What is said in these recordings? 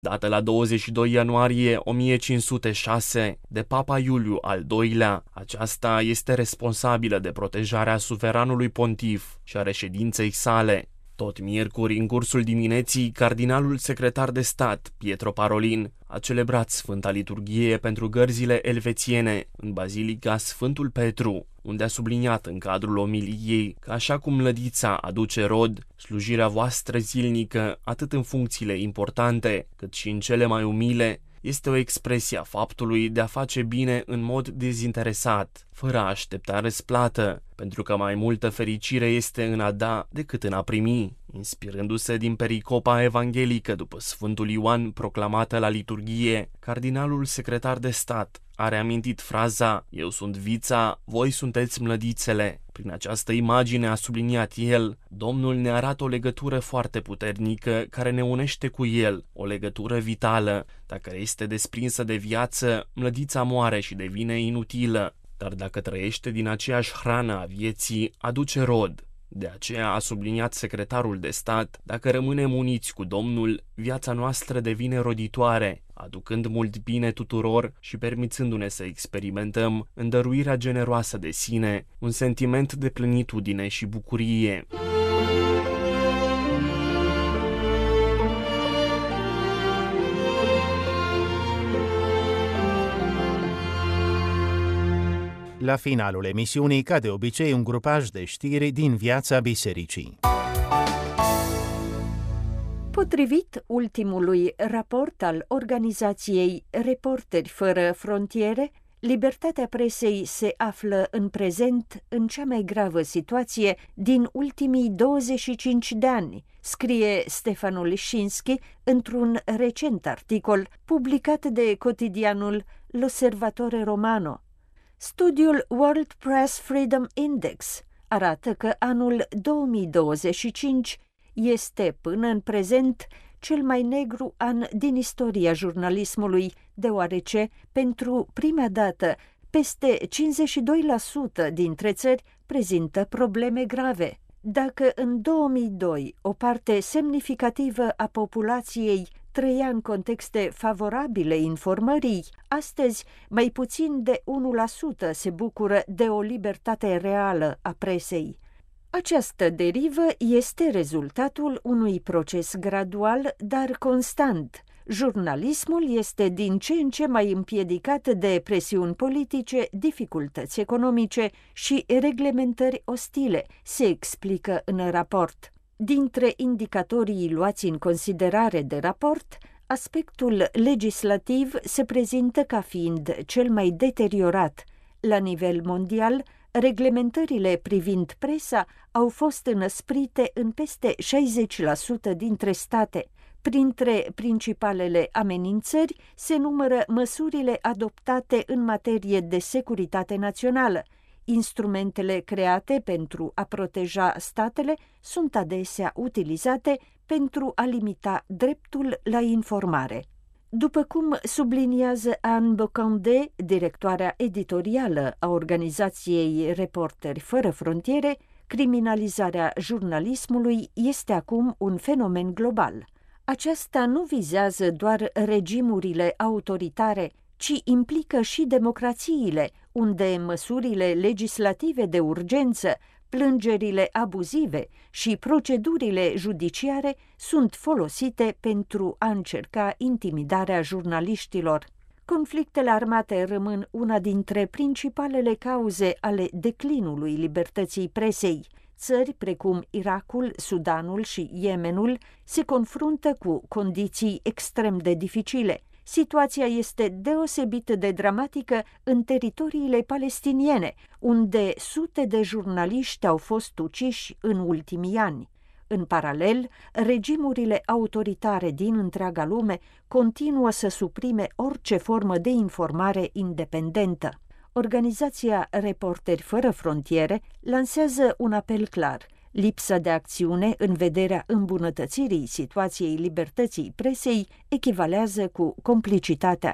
dată la 22 ianuarie 1506 de Papa Iuliu al II-lea. Aceasta este responsabilă de protejarea suveranului pontif și a reședinței sale. Tot miercuri, în cursul dimineții, cardinalul secretar de stat, Pietro Parolin, a celebrat Sfânta Liturghie pentru gărzile elvețiene în Bazilica Sfântul Petru, unde a subliniat în cadrul omiliei că așa cum lădița aduce rod, slujirea voastră zilnică, atât în funcțiile importante, cât și în cele mai umile, este o expresie a faptului de a face bine în mod dezinteresat, fără a aștepta răsplată, pentru că mai multă fericire este în a da decât în a primi. Inspirându-se din pericopa evanghelică după Sfântul Ioan proclamată la liturghie, cardinalul secretar de stat a reamintit fraza „Eu sunt vița, voi sunteți mlădițele”. Prin această imagine, a subliniat el, Domnul ne arată o legătură foarte puternică care ne unește cu El, o legătură vitală. Dacă este desprinsă de viață, mlădița moare și devine inutilă, dar dacă trăiește din aceeași hrană a vieții, aduce rod. De aceea, a subliniat secretarul de stat, dacă rămânem uniți cu Domnul, viața noastră devine roditoare, aducând mult bine tuturor și permițându-ne să experimentăm îndăruirea generoasă de sine, un sentiment de plenitudine și bucurie. La finalul emisiunii, ca de obicei, un grupaj de știri din viața bisericii. Potrivit ultimului raport al organizației Reporteri fără frontiere, libertatea presei se află în prezent în cea mai gravă situație din ultimii 25 de ani, scrie Stefano Liscinski într-un recent articol publicat de cotidianul L'Osservatore Romano. Studiul World Press Freedom Index arată că anul 2025 este până în prezent cel mai negru an din istoria jurnalismului, deoarece, pentru prima dată, peste 52% dintre țări prezintă probleme grave. Dacă în 2002 o parte semnificativă a populației trăia în contexte favorabile informării, astăzi mai puțin de 1% se bucură de o libertate reală a presei. Această derivă este rezultatul unui proces gradual, dar constant. Jurnalismul este din ce în ce mai împiedicat de presiuni politice, dificultăți economice și reglementări ostile, se explică în raport. Dintre indicatorii luați în considerare de raport, aspectul legislativ se prezintă ca fiind cel mai deteriorat. La nivel mondial, reglementările privind presa au fost înăsprite în peste 60% dintre state. Printre principalele amenințări se numără măsurile adoptate în materie de securitate națională. Instrumentele create pentru a proteja statele sunt adesea utilizate pentru a limita dreptul la informare. După cum subliniază Anne Bocandé, directoarea editorială a organizației Reporteri fără frontiere, criminalizarea jurnalismului este acum un fenomen global. Aceasta nu vizează doar regimurile autoritare, ci implică și democrațiile, unde măsurile legislative de urgență, plângerile abuzive și procedurile judiciare sunt folosite pentru a încerca intimidarea jurnaliștilor. Conflictele armate rămân una dintre principalele cauze ale declinului libertății presei. Țări precum Irakul, Sudanul și Yemenul se confruntă cu condiții extrem de dificile. Situația este deosebit de dramatică în teritoriile palestiniene, unde sute de jurnaliști au fost uciși în ultimii ani. În paralel, regimurile autoritare din întreaga lume continuă să suprime orice formă de informare independentă. Organizația Reporteri fără frontiere lansează un apel clar: lipsa de acțiune în vederea îmbunătățirii situației libertății presei echivalează cu complicitatea.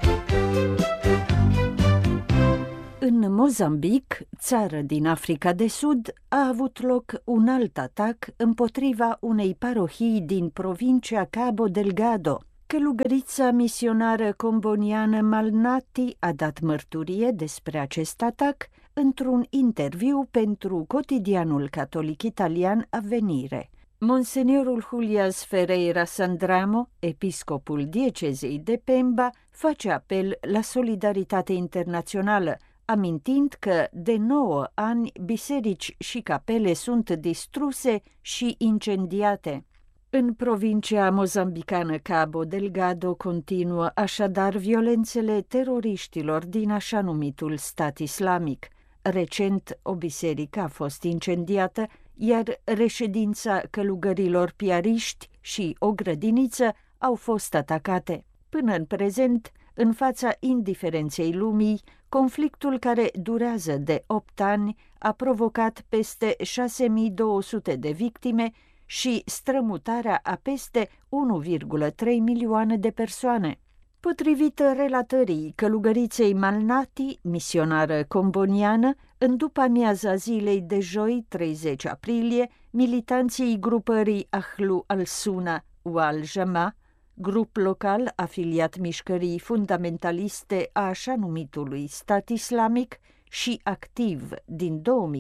În Mozambic, țară din Africa de Sud, a avut loc un alt atac împotriva unei parohii din provincia Cabo Delgado. Călugărița misionară comboniană Malnati a dat mărturie despre acest atac într-un interviu pentru cotidianul catolic italian Avvenire. Monseniorul Julias Ferreira Sandramo, episcopul diecezei de Pemba, face apel la solidaritate internațională, amintind că de 9 ani biserici și capele sunt distruse și incendiate. În provincia mozambicană Cabo Delgado continuă așadar violențele teroriștilor din așa numitul stat islamic. Recent, o biserică a fost incendiată, iar reședința călugărilor piariști și o grădiniță au fost atacate. Până în prezent, în fața indiferenței lumii, conflictul care durează de 8 ani a provocat peste 6.200 de victime și strămutarea a peste 1,3 milioane de persoane. Potrivit relatării călugăriței Malnati, misionară comboniană, în după-amiaza zilei de joi, 30 aprilie, militanții grupării Ahlu al-Sunna wal Jamaa, grup local afiliat mișcării fundamentaliste a așa numitului stat islamic și activ din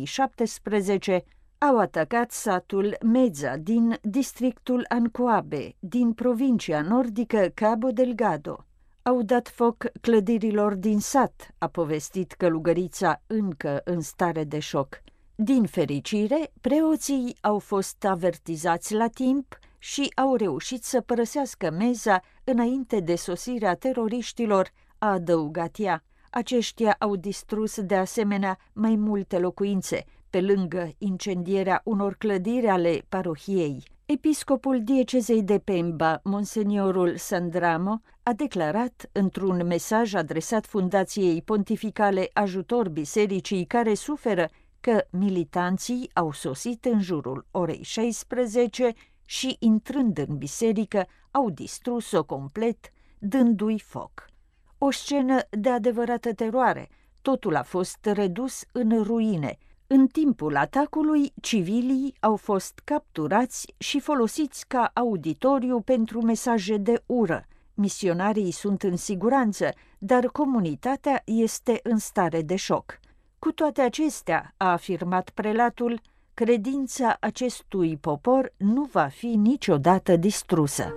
2017, au atacat satul Meza din districtul Ancoabe, din provincia nordică Cabo Delgado. Au dat foc clădirilor din sat, a povestit călugărița încă în stare de șoc. Din fericire, preoții au fost avertizați la timp și au reușit să părăsească Meza înainte de sosirea teroriștilor, a adăugat ea. Aceștia au distrus de asemenea mai multe locuințe, pe lângă incendierea unor clădiri ale parohiei. Episcopul diecezei de Pemba, Monseniorul Sandramo, a declarat într-un mesaj adresat Fundației Pontificale Ajutor Bisericii care suferă că militanții au sosit în jurul orei 16 și, intrând în biserică, au distrus-o complet, dându-i foc. O scenă de adevărată teroare. Totul a fost redus în ruine. În timpul atacului, civilii au fost capturați și folosiți ca auditoriu pentru mesaje de ură. Misionarii sunt în siguranță, dar comunitatea este în stare de șoc. Cu toate acestea, a afirmat prelatul, credința acestui popor nu va fi niciodată distrusă.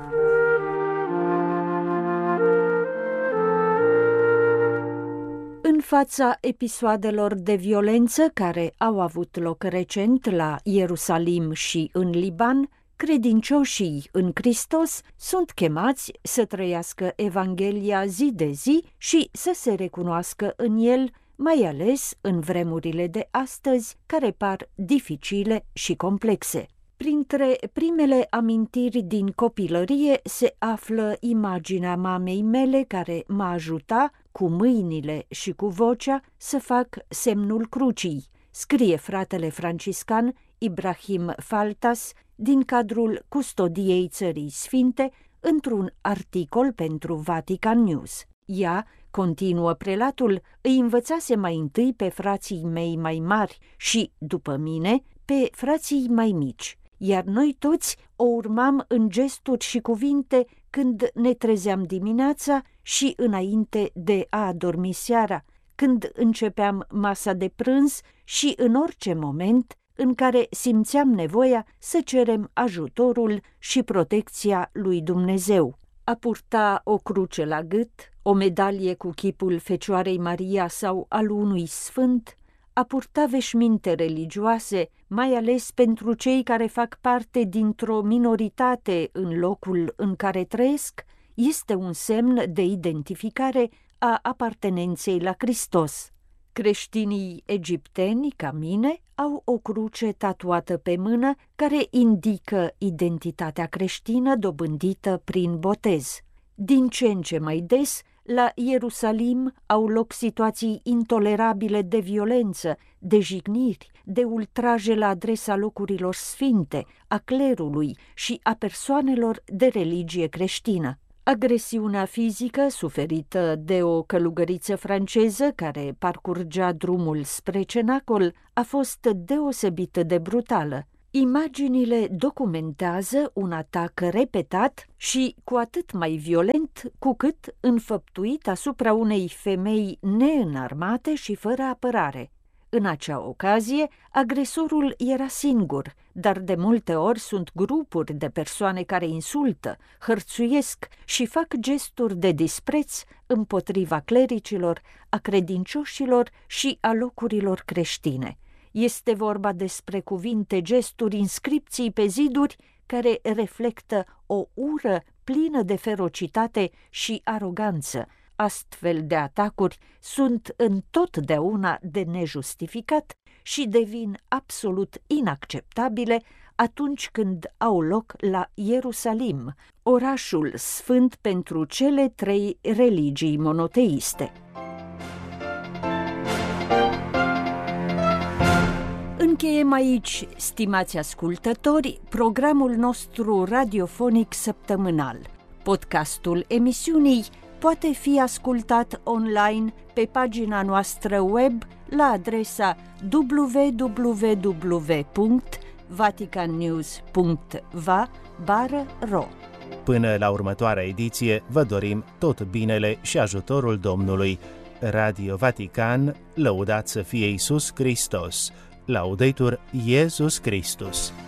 În fața episoadelor de violență care au avut loc recent la Ierusalim și în Liban, credincioșii în Hristos sunt chemați să trăiască Evanghelia zi de zi și să se recunoască în el, mai ales în vremurile de astăzi, care par dificile și complexe. Printre primele amintiri din copilărie se află imaginea mamei mele care mă ajuta cu mâinile și cu vocea să fac semnul crucii, scrie fratele franciscan Ibrahim Faltas din cadrul Custodiei Țării Sfinte într-un articol pentru Vatican News. Ea, continuă prelatul, îi învățase mai întâi pe frații mei mai mari și, după mine, pe frații mai mici, iar noi toți o urmam în gesturi și cuvinte când ne trezeam dimineața și înainte de a adormi seara, când începeam masa de prânz și în orice moment în care simțeam nevoia să cerem ajutorul și protecția lui Dumnezeu. A purta o cruce la gât, o medalie cu chipul Fecioarei Maria sau al unui sfânt, a purta veșminte religioase, mai ales pentru cei care fac parte dintr-o minoritate în locul în care trăiesc, este un semn de identificare a apartenenței la Hristos. Creștinii egipteni, ca mine, au o cruce tatuată pe mână care indică identitatea creștină dobândită prin botez. Din ce în ce mai des, la Ierusalim au loc situații intolerabile de violență, de jigniri, de ultraje la adresa locurilor sfinte, a clerului și a persoanelor de religie creștină. Agresiunea fizică suferită de o călugăriță franceză care parcurgea drumul spre cenacol a fost deosebit de brutală. Imaginile documentează un atac repetat și cu atât mai violent cu cât înfăptuit asupra unei femei neînarmate și fără apărare. În acea ocazie, agresorul era singur, dar de multe ori sunt grupuri de persoane care insultă, hărțuiesc și fac gesturi de dispreț împotriva clericilor, a credincioșilor și a locurilor creștine. Este vorba despre cuvinte, gesturi, inscripții pe ziduri care reflectă o ură plină de ferocitate și aroganță. Astfel de atacuri sunt întotdeauna de nejustificat și devin absolut inacceptabile atunci când au loc la Ierusalim, orașul sfânt pentru cele 3 religii monoteiste. Încheiem aici, stimați ascultători, programul nostru radiofonic săptămânal. Podcastul emisiunii poate fi ascultat online pe pagina noastră web la adresa www.vaticannews.va/ro. Până la următoarea ediție, vă dorim tot binele și ajutorul Domnului. Radio Vatican, lăudat să fie Iisus Hristos. Laudetur Iesus Christus.